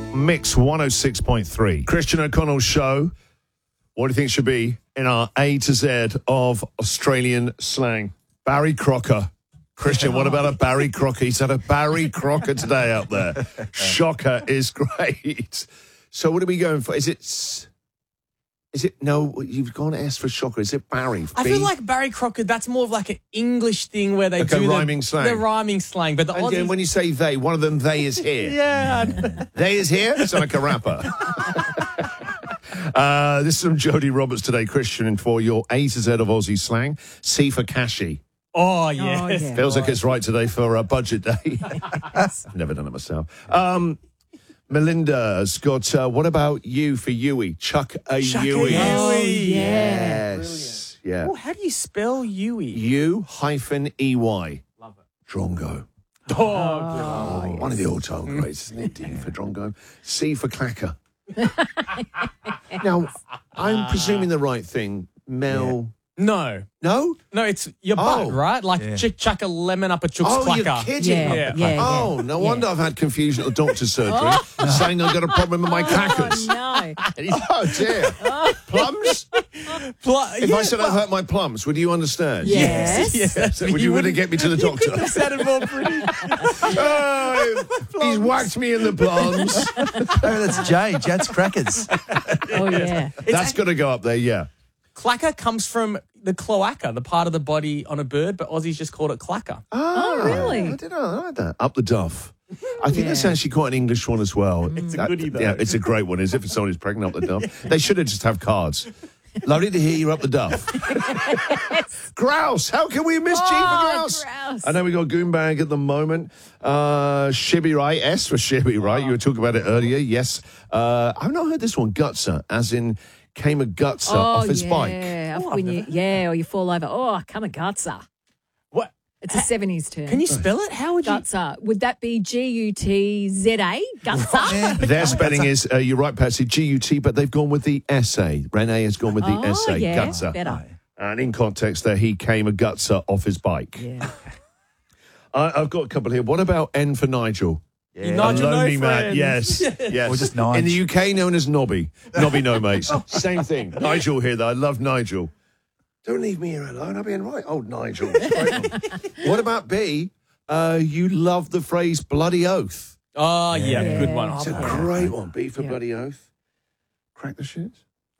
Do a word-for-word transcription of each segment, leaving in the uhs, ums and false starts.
Mix one oh six point three. Christian O'Connell Show. What do you think should be in our A to Z of Australian slang? Barry Crocker. Christian, what about a Barry Crocker? He's had a Barry Crocker today up there. Shocker is great. So what are we going for? Is it... Is it... No, you've gone S for shocker. Is it Barry? I B? feel like Barry Crocker, that's more of like an English thing where they Like do a rhyming the, slang. the rhyming slang. But the And Aussies... then when you say they, one of them, they is here. Yeah. They is here? It's like a rapper. uh, this is from Jodie Roberts today, Christian, and for your A to Z of Aussie slang, C for cashy. Oh, yes. Oh, yeah. Feels like it's right today for a budget day. I've never done it myself. Um, Melinda's got, uh, what about you for Yui? Chuck a Chuck a Yui. Yui. Oh, yeah. Yes. Yeah. Oh, how do you spell Yui? U hyphen E Y. Love it. Drongo. Oh, Oh, one of the all-time greats, isn't it? D for Drongo. C for clacker. Now, I'm presuming the right thing. Mel... no. No? No, it's your Oh. butt, right? Like Yeah. ch- chuck a lemon up a chook's Oh, clacker. you're kidding. Yeah, Yeah. yeah, yeah. Oh, no Yeah. wonder I've had confusion at the doctor's surgery, saying I've got a problem with my clackers. Oh, no. Oh, dear. Plums? Pl- If yeah, I said I hurt my plums, would you understand? Yes. yes. Would you, wouldn't get me to the You doctor? couldn't have said it more pretty. Oh, he's whacked me in the plums. Oh, that's Jay. Jad's Crackers. Oh, yeah. That's got to go up there, yeah. Clacker comes from the cloaca, the part of the body on a bird, but Aussies just called it clacker. Oh, really? I didn't know. I like that. Up the duff. I think that's Yeah. actually quite an English one as well. It's a That- goodie, though. Yeah, it's a great one. Is it for someone who's pregnant, up the duff? They should have just have cards. Lovely to hear you're up the duff. Grouse. How can we miss G for Oh, grouse? grouse. I know we got Goombag at the moment. Uh, Shibby right. S for Shibby right. You were talking about it earlier. Yes. Uh, I've not heard this one. Gutser, as in came a gutser Oh, off his yeah. bike. When you, yeah, or you fall over. Oh, come a gutser. What? It's a seventies term. Can you spell it? How would you? Gutser. Would that be G U T Z A? Gutser? Their spelling is, uh, you're right, Patsy, G U T, but they've gone with the S A. Renee has gone with the Oh, S A, yeah. Gutser. Better. And in context there, he came a gutser off his bike. Yeah. I, I've got a couple here. What about N for Nigel? You A Nigel, no lonely man, friends. yes, yes. Or just Nige. In the U K, known as Nobby. Nobby, no mates. Same thing. Nigel here, though. I love Nigel. Don't leave me here alone. I'll be in right. Oh, Nigel. Great one. What about B? Uh, you love the phrase bloody oath. Oh, yeah, Yeah. good one. It's a Yeah. great one. B for Yeah. bloody oath. Crack the shit.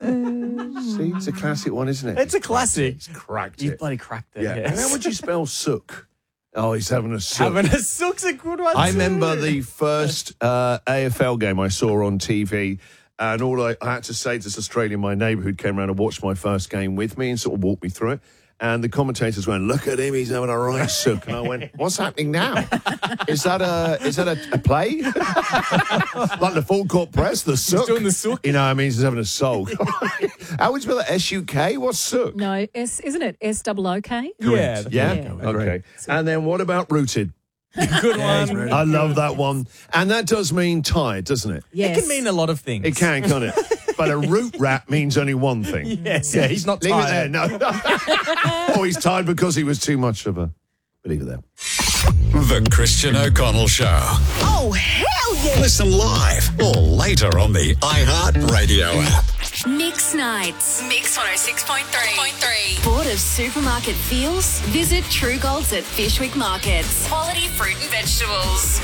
See, it's a classic one, isn't it? It's a classic. He's cracked You it. bloody cracked it. Yeah. Yes. And how would you spell sook? Oh, he's having a sook. Having a sook's a good one. I too. remember the first uh, A F L game I saw on T V, and all I, I had to say to this Australian, my neighbour who'd came around and watched my first game with me and sort of walked me through it. And the commentators went, "Look at him, he's having a right sook." And I went, "What's happening now? Is that a is that a, a play? Like the full court press, the sook? doing the sook. You know, I mean, he's having a soak. How would you spell it? S U K? What's sook? No, S, isn't it? S O O K? Yeah. Yeah? Yeah. Okay. And then what about rooted? Good Yeah, he's one. really- I love that one. And that does mean tired, doesn't it? Yes. It can mean a lot of things. It can, can't it? But a root rat means only one thing. Yes, yeah, he's not Leave tired. it there. No. Or he's tired because he was too much of a... Leave it there. The Christian O'Connell Show. Oh, hell yeah! Listen live or later on the iHeartRadio app. Mix Nights. Mix one oh six point three. Bored of supermarket feels? Visit True Golds at Fishwick Markets. Quality fruit and vegetables.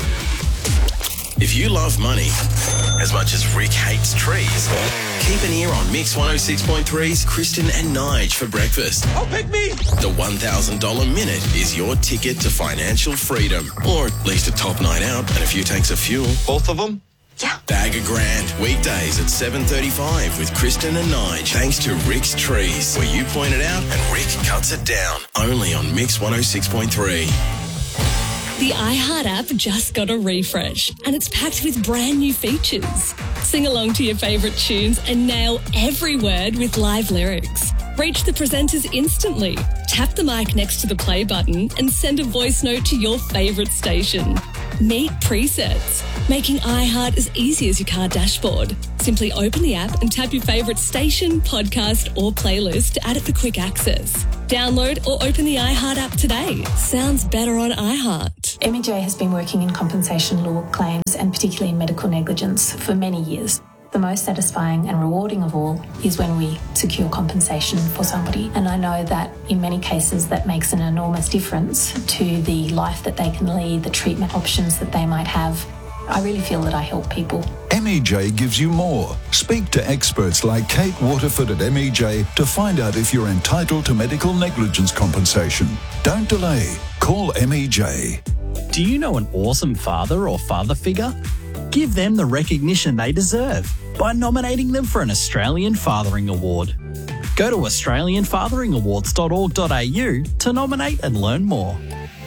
If you love money as much as Rick hates trees, keep an ear on Mix one oh six point three's Kristen and Nige for breakfast. Oh, pick me! The one thousand dollars minute is your ticket to financial freedom, or at least a top night out and a few tanks of fuel. Both of them? Bag a grand, weekdays at seven thirty-five with Kristen and Nige. Thanks to Rick's Trees, where you point it out and Rick cuts it down. Only on Mix one oh six point three. The iHeart app just got a refresh and it's packed with brand new features. Sing along to your favourite tunes and nail every word with live lyrics. Reach the presenters instantly. Tap the mic next to the play button and send a voice note to your favourite station. Meet presets, making iHeart as easy as your car dashboard. Simply open the app and tap your favourite station, podcast or playlist to add it for quick access. Download or open the iHeart app today. Sounds better on iHeart. M E J has been working in compensation law claims and particularly in medical negligence for many years. The most satisfying and rewarding of all is when we secure compensation for somebody. And I know that in many cases that makes an enormous difference to the life that they can lead, the treatment options that they might have. I really feel that I help people. M E J gives you more. Speak to experts like Kate Waterford at M E J to find out if you're entitled to medical negligence compensation. Don't delay. Call M E J. Do you know an awesome father or father figure? Give them the recognition they deserve by nominating them for an Australian Fathering Award. Go to australian fathering awards dot org dot a u to nominate and learn more.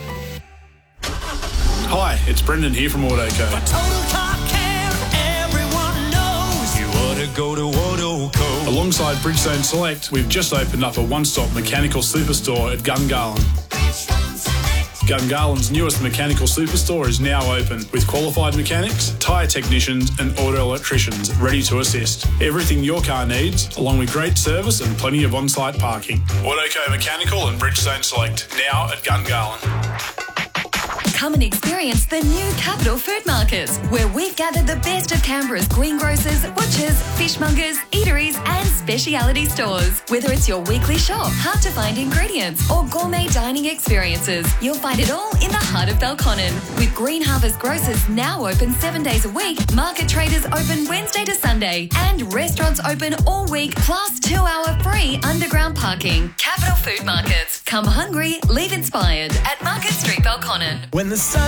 Hi, it's Brendan here from Autoco. For total car care, everyone knows you ought to go to Autoco. Alongside Bridgestone Select, we've just opened up a one-stop mechanical superstore at Gungahlin. Gungahlин's newest mechanical superstore is now open with qualified mechanics, tyre technicians and auto electricians ready to assist. Everything your car needs, along with great service and plenty of on-site parking. Autoco Mechanical and Bridgestone Select, now at Gungahlin. Come and experience the new Capital Food Market, where we've gathered the best of Canberra's greengrocers, butchers, fishmongers, eateries and speciality stores. Whether it's your weekly shop, hard-to-find ingredients or gourmet dining experiences, you'll find it all in the heart of Belconnen. With Green Harvest Grocers now open seven days a week, market traders open Wednesday to Sunday and restaurants open all week plus two-hour free underground parking. Capital Food Markets. Come hungry, leave inspired at Market Street, Belconnen. When the sun